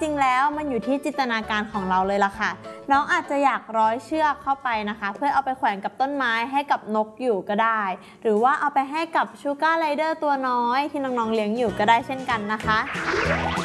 ริงๆแล้วมันอยู่ที่จินตนาการของเราเลยล่ะค่ะน้องอาจจะอยากร้อยเชือกเข้าไปนะคะเพื่อเอาไปแขวนกับต้นไม้ให้กับนกอยู่ก็ได้หรือว่าเอาไปให้กับชูการ์ไรเดอร์ตัวน้อยที่น้องๆเลี้ยงอยู่ก็ได้เช่นกันนะคะ